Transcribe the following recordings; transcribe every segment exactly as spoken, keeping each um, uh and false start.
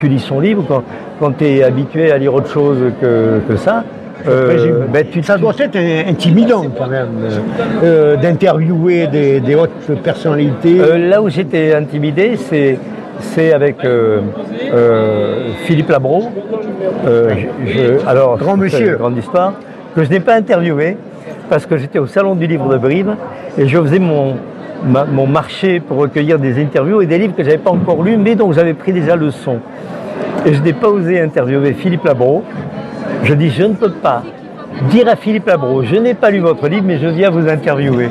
Tu lis son livre, quand, quand tu es habitué à lire autre chose que, que ça, euh, ben, tu, ça doit être intimidant quand même, euh, d'interviewer des, des hautes personnalités. Euh, là où j'étais intimidé, c'est, c'est avec euh, euh, Philippe Labro, euh, je, je, alors, grand monsieur, grande histoire, que je n'ai pas interviewé parce que j'étais au Salon du Livre de Brive et je faisais mon, ma, mon marché pour recueillir des interviews et des livres que je n'avais pas encore lus, mais dont j'avais pris déjà le son. Et je n'ai pas osé interviewer Philippe Labro. Je dis, je ne peux pas dire à Philippe Labro, je n'ai pas lu votre livre, mais je viens vous interviewer.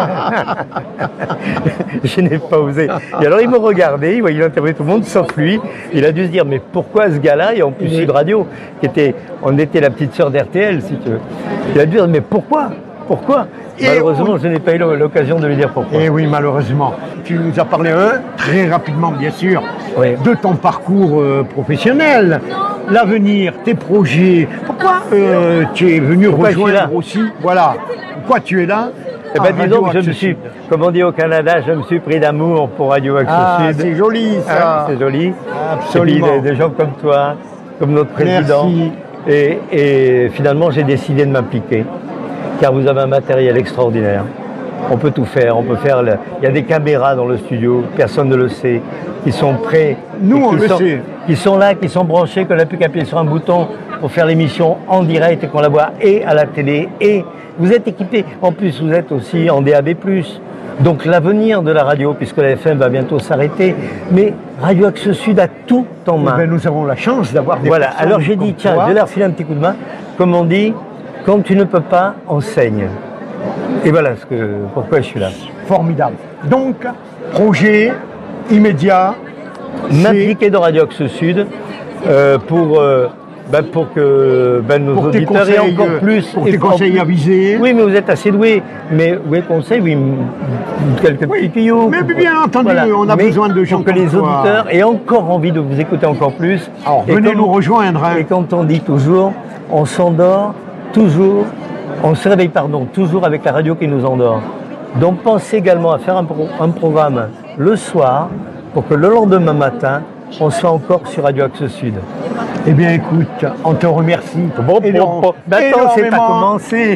Je n'ai pas osé. Et alors il me regardait, il interviewait tout le monde, sauf lui. Il a dû se dire, mais pourquoi ce gars-là, et en plus Sud Radio, qui était, on était la petite sœur d'R T L, si tu veux. Il a dû dire, mais pourquoi Pourquoi et malheureusement, on... je n'ai pas eu l'occasion de lui dire pourquoi. Et oui, malheureusement. Tu nous as parlé, hein, très rapidement, bien sûr, oui. de ton parcours euh, professionnel, l'avenir, tes projets. Pourquoi euh, tu es venu pourquoi rejoindre aussi, voilà, pourquoi tu es là? Eh ben, disons que je me suis, comme on dit au Canada, je me suis pris d'amour pour Radio Axe ah, Sud. C'est joli, ça. Hein, c'est joli. Absolument. Et puis, des, des gens comme toi, comme notre président. Merci. Et, et finalement, j'ai décidé de m'impliquer. Car vous avez un matériel extraordinaire. On peut tout faire, on peut faire... Le... Il y a des caméras dans le studio, personne ne le sait, qui sont prêts. Nous, on le sont, sait. Qui sont là, qui sont branchés, qu'on n'a plus qu'à appuyer sur un bouton pour faire l'émission en direct et qu'on la voit et à la télé. Et vous êtes équipés. En plus, vous êtes aussi en D A B plus. Donc l'avenir de la radio, puisque la F M va bientôt s'arrêter, mais Radio Axe Sud a tout en main. Ben, nous avons la chance d'avoir des Voilà, alors j'ai dit, tiens, je vais leur filer un petit coup de main. Comme on dit, quand tu ne peux pas, enseigne. Et voilà ce que, pourquoi je suis là. Formidable. Donc, projet immédiat. M'impliquer dans Radio Axe Sud euh, pour, euh, ben pour que ben nos pour auditeurs aient encore plus. Pour tes conseils avisés. Oui, mais vous êtes assez doués. Mais oui, conseils, oui, quelques oui, petits tuyaux. Mais bien entendu, voilà. on a mais besoin de gens pour que les toi. auditeurs aient encore envie de vous écouter encore plus. Alors, venez comme, nous rejoindre. Hein. Et quand on dit toujours, on s'endort toujours, on se réveille, pardon, toujours avec la radio qui nous endort. Donc pensez également à faire un, pro, un programme le soir pour que le lendemain matin, on soit encore sur Radio Axe Sud. Eh bien écoute, on te remercie. Bon, bon, bon. Maintenant, c'est pas commencé.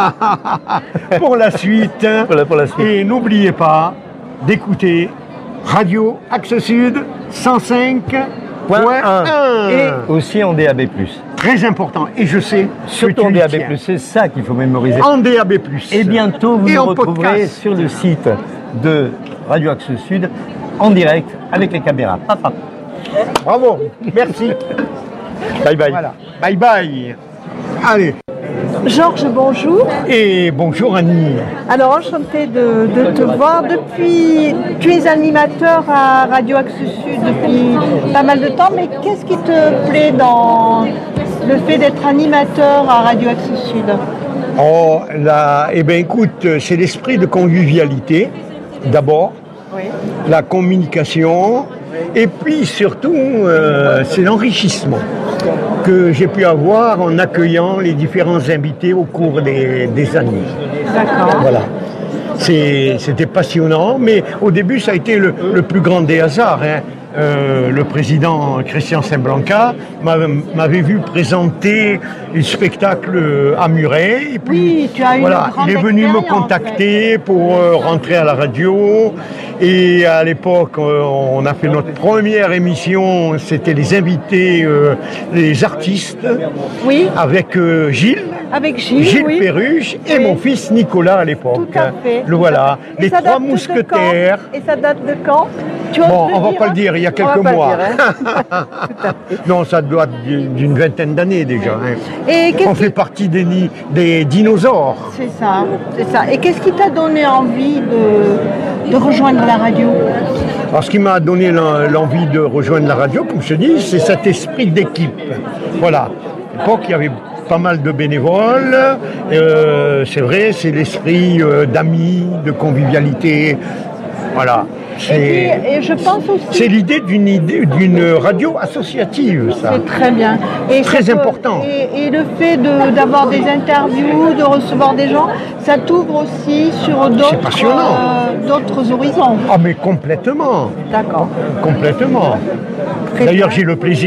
pour la suite. Pour la, pour la suite. Et n'oubliez pas d'écouter Radio Axe Sud cent cinq point un. Et aussi en D A B plus. Très important. Et je sais. Surtout en D A B plus, c'est ça qu'il faut mémoriser. En D A B plus. Et bientôt, vous et nous retrouverez podcast. sur le site de Radio Axe Sud en direct avec les caméras. Papa. Bravo. Merci. Bye bye. Voilà. Bye bye. Allez. Georges, bonjour. Et bonjour Annie. Alors, enchantée de, de te voir. Depuis, tu es animateur à Radio Axe Sud depuis pas mal de temps, mais qu'est-ce qui te plaît dans le fait d'être animateur à Radio Axe Sud? Oh, là, eh bien écoute, c'est l'esprit de convivialité, d'abord, oui. la communication, et puis surtout, euh, c'est l'enrichissement que j'ai pu avoir en accueillant les différents invités au cours des, des années. D'accord. Voilà. C'était passionnant, mais au début, ça a été le, le plus grand des hasards. Hein. Euh, le président Christian Saint-Blanca m'avait vu présenter le spectacle à Muret. Et puis, oui, tu as eu voilà, il est venu me contacter en fait. pour euh, rentrer à la radio. Et à l'époque, euh, on a fait notre première émission. C'était les invités, euh, les artistes, oui. avec euh, Gilles. Avec Gilles, Gilles oui. Perruche et oui. mon fils Nicolas à l'époque. Tout à fait. Le voilà, et les trois mousquetaires. Et ça date de quand? Tu Bon, on va pas le dire, il y a quelques mois. Dire, hein. Non, ça doit être d'une vingtaine d'années déjà. Hein. Et on fait partie des, des dinosaures. C'est ça, c'est ça. Et qu'est-ce qui t'a donné envie de, de rejoindre la radio? Alors, ce qui m'a donné l'envie de rejoindre la radio, comme je te dis, c'est cet esprit d'équipe. Voilà. À l'époque, il y avait pas mal de bénévoles. Euh, c'est vrai, c'est l'esprit euh, d'amis, de convivialité. Voilà. C'est- Et, puis, et je pense aussi... C'est l'idée d'une idée d'une radio associative, ça. C'est très bien. Et Très ça peut- important. Et, et le fait de- d'avoir des interviews, de recevoir des gens, ça t'ouvre aussi sur d'autres passionnant. euh, d'autres horizons. Ah mais complètement, D'accord. complètement. Très D'ailleurs, bien. j'ai le plaisir